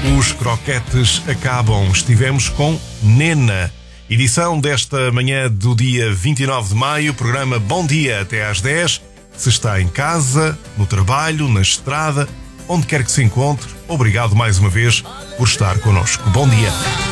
Os croquetes acabam. Estivemos com Nena. Edição desta manhã do dia 29 de maio. Programa Bom Dia até às 10. Se está em casa, no trabalho, na estrada, onde quer que se encontre, obrigado mais uma vez por estar connosco. Bom dia.